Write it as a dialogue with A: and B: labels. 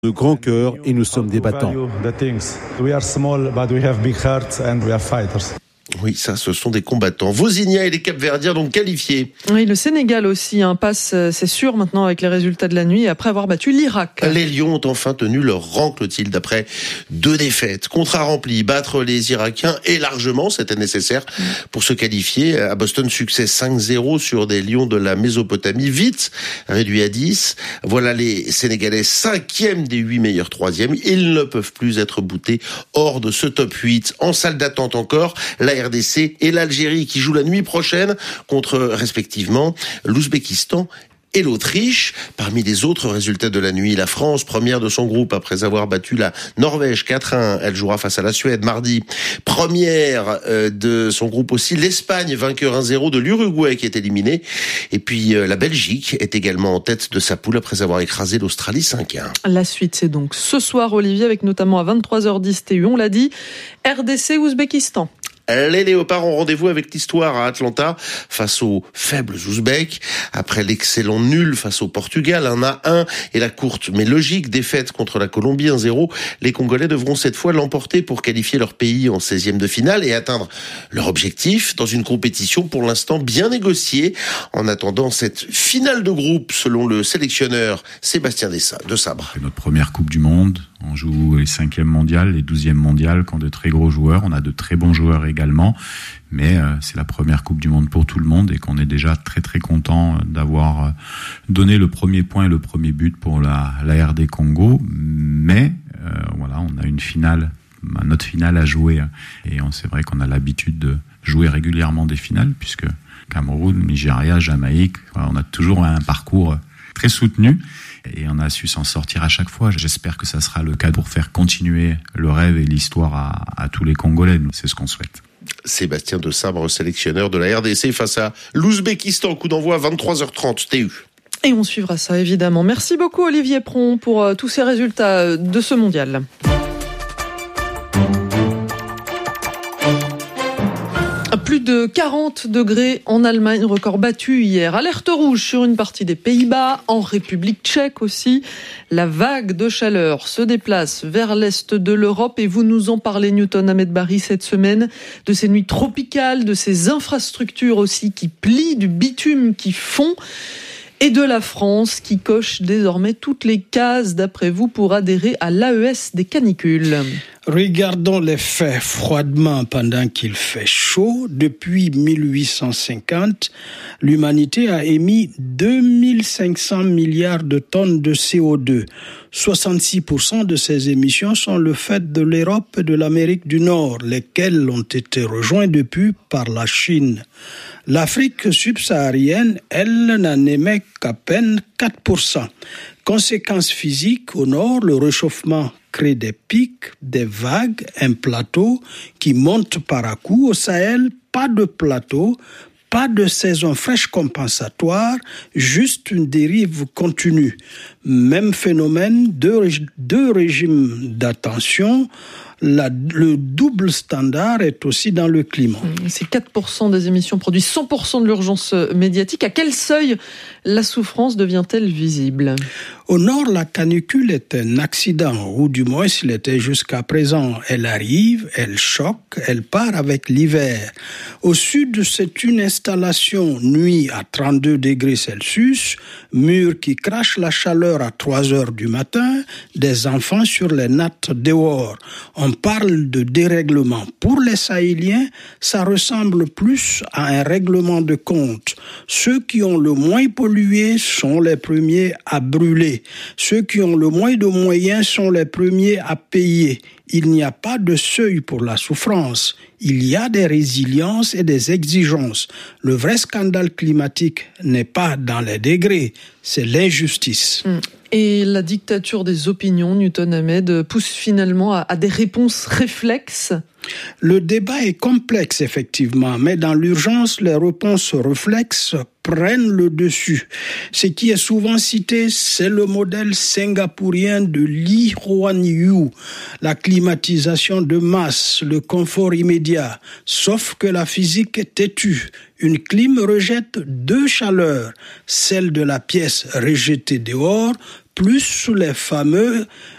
A: de grand cœur et nous sommes des battants.
B: Oui, ça, ce sont des combattants. Vosinia et les Capverdiens donc qualifiés.
C: Oui, le Sénégal aussi passe, c'est sûr, maintenant avec les résultats de la nuit, après avoir battu l'Irak.
B: Les Lions ont enfin tenu leur rang, Clotilde, après 2 défaites. Contrat rempli, battre les Irakiens et largement, c'était nécessaire pour se qualifier. À Boston, succès 5-0 sur des Lions de la Mésopotamie, vite réduit à 10. Voilà les Sénégalais 5e des 8 meilleurs 3e. Ils ne peuvent plus être boutés hors de ce top 8. En salle d'attente encore, la RDC et l'Algérie qui jouent la nuit prochaine contre respectivement l'Ouzbékistan et l'Autriche. Parmi les autres résultats de la nuit, la France, première de son groupe après avoir battu la Norvège 4-1. Elle jouera face à la Suède mardi. Première de son groupe aussi, l'Espagne, vainqueur 1-0 de l'Uruguay qui est éliminé. Et puis la Belgique est également en tête de sa poule après avoir écrasé l'Australie 5-1.
C: La suite, c'est donc ce soir, Olivier, avec notamment à 23h10 TU, on l'a dit, RDC-Ouzbékistan.
B: Les Léopards ont rendez-vous avec l'histoire à Atlanta face aux faibles Ouzbeks. Après l'excellent nul face au Portugal, 1-1, et la courte mais logique défaite contre la Colombie 1-0, les Congolais devront cette fois l'emporter pour qualifier leur pays en 16e de finale et atteindre leur objectif dans une compétition pour l'instant bien négociée. En attendant cette finale de groupe, selon le sélectionneur Sébastien de Sabre.
D: C'est notre première Coupe du Monde. On joue les 5e mondiales, les 12e mondiales, quand de très gros joueurs. On a de très bons joueurs également, mais c'est la première Coupe du Monde pour tout le monde et qu'on est déjà très très content d'avoir donné le premier point et le premier but pour la RD Congo. Mais voilà, on a une finale, notre finale à jouer, et c'est vrai qu'on a l'habitude de jouer régulièrement des finales, puisque Cameroun, Nigeria, Jamaïque, voilà, on a toujours un parcours très soutenu. Et on a su s'en sortir à chaque fois. J'espère que ça sera le cas pour faire continuer le rêve et l'histoire à tous les Congolais. C'est ce qu'on souhaite.
B: Sébastien de Sabre, sélectionneur de la RDC face à l'Ouzbékistan. Coup d'envoi à 23h30 TU.
C: Et on suivra ça évidemment. Merci beaucoup Olivier Pron pour tous ces résultats de ce mondial. Plus de 40 degrés en Allemagne, record battu hier. Alerte rouge sur une partie des Pays-Bas, en République tchèque aussi. La vague de chaleur se déplace vers l'est de l'Europe et vous nous en parlez, Newton Ahmed Barry, cette semaine, de ces nuits tropicales, de ces infrastructures aussi qui plient, du bitume qui fond. Et de la France qui coche désormais toutes les cases, d'après vous, pour adhérer à l'AES des canicules.
E: Regardons les faits froidement pendant qu'il fait chaud. Depuis 1850, l'humanité a émis 2500 milliards de tonnes de CO2. 66% de ces émissions sont le fait de l'Europe et de l'Amérique du Nord, lesquelles ont été rejoints depuis par la Chine. L'Afrique subsaharienne, elle, n'en émet qu'à peine 4%. Conséquence physique, au nord, le réchauffement crée des pics, des vagues, un plateau qui monte par à-coups. Au Sahel, pas de plateau, pas de saison fraîche compensatoire, juste une dérive continue. Même phénomène, deux régimes d'attention. Le double standard est aussi dans le climat.
C: Ces 4% des émissions produisent 100% de l'urgence médiatique. À quel seuil la souffrance devient-elle visible ?
E: Au nord, la canicule est un accident, ou du moins s'il était jusqu'à présent. Elle arrive, elle choque, elle part avec l'hiver. Au sud, c'est une installation nuit à 32 degrés Celsius, mur qui crache la chaleur à 3 heures du matin, des enfants sur les nattes dehors. On parle de dérèglement. Pour les Sahéliens, ça ressemble plus à un règlement de compte. Ceux qui ont le moins pollué sont les premiers à brûler. Ceux qui ont le moins de moyens sont les premiers à payer. Il n'y a pas de seuil pour la souffrance. Il y a des résiliences et des exigences. Le vrai scandale climatique n'est pas dans les degrés, c'est l'injustice.
C: Et la dictature des opinions, Newton Ahmed, pousse finalement à des réponses réflexes.
E: Le débat est complexe, effectivement, mais dans l'urgence, les réponses réflexes prennent le dessus. Ce qui est souvent cité, c'est le modèle singapourien de Lee Kuan Yew, la climatisation de masse, le confort immédiat, sauf que la physique est têtue. Une clim rejette 2 chaleurs, celle de la pièce rejetée dehors plus sous les fameux